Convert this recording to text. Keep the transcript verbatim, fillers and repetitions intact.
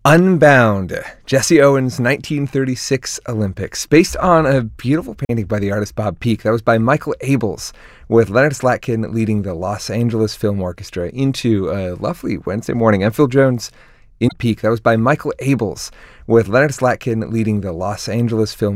Unbound, Jesse Owens' nineteen thirty-six Olympics, based on a beautiful painting by the artist Bob Peak. That was by Michael Abels, with Leonard Slatkin leading the Los Angeles Film Orchestra into a lovely Wednesday morning. I'm Phil Jones in Peak. That was by Michael Abels, with Leonard Slatkin leading the Los Angeles Film